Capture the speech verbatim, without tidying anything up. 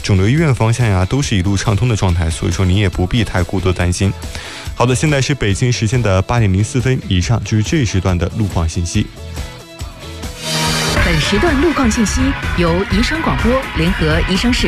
肿瘤医院方向呀都是一路畅通的状态，所以说你也不必太过多担心。好的，现在是北京时间的八点零四分，以上就是这一时段的路况信息。 本时段路况信息由宜商广播联合宜商市